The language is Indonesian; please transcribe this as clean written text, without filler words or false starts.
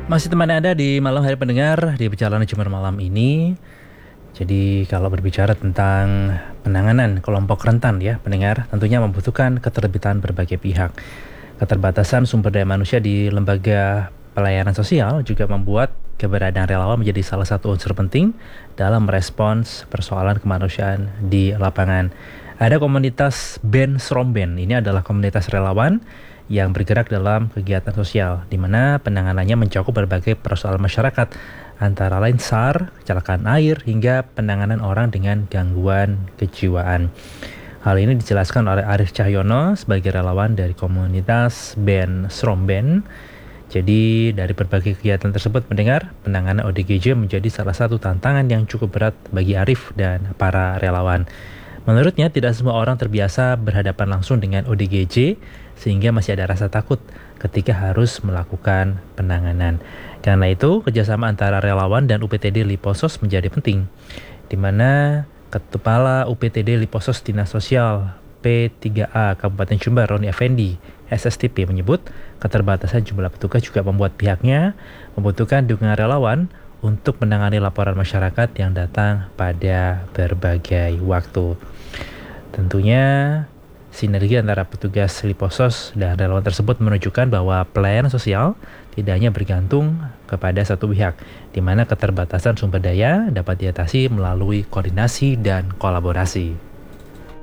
Masih teman Anda di malam hari pendengar di perjalanan Jumat malam ini. Jadi kalau berbicara tentang penanganan kelompok rentan ya pendengar, tentunya membutuhkan keterlibatan berbagai pihak. Keterbatasan sumber daya manusia di lembaga pelayanan sosial juga membuat keberadaan relawan menjadi salah satu unsur penting dalam merespons persoalan kemanusiaan di lapangan. Ada komunitas Ben Sromben. Ini adalah komunitas relawan yang bergerak dalam kegiatan sosial, di mana penanganannya mencakup berbagai persoalan masyarakat, antara lain SAR, kecelakaan air, hingga penanganan orang dengan gangguan kejiwaan. Hal ini dijelaskan oleh Arif Cahyono sebagai relawan dari komunitas Ben Sromben. Jadi dari berbagai kegiatan tersebut mendengar, penanganan ODGJ menjadi salah satu tantangan yang cukup berat bagi Arif dan para relawan. Menurutnya, tidak semua orang terbiasa berhadapan langsung dengan ODGJ, sehingga masih ada rasa takut ketika harus melakukan penanganan. Karena itu, kerjasama antara relawan dan UPTD Liposos menjadi penting, di mana Kepala UPTD Liposos Dinas Sosial P3A Kabupaten Jember, Roni Effendi, SSTP, menyebut keterbatasan jumlah petugas juga membuat pihaknya membutuhkan dukungan relawan untuk menangani laporan masyarakat yang datang pada berbagai waktu. Tentunya sinergi antara petugas Liposos dan relawan tersebut menunjukkan bahwa pelayanan sosial tidak hanya bergantung kepada satu pihak, di mana keterbatasan sumber daya dapat diatasi melalui koordinasi dan kolaborasi.